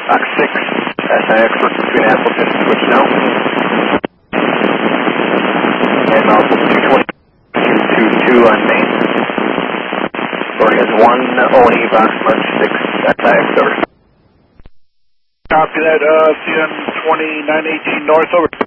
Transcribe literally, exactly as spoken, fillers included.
Box six, S I X between Appleton, switch now. And also two twenty, two two two on main. Story has one Oni, box mark six, S I X over. Copy that, uh, C N twenty-nine eighteen north over.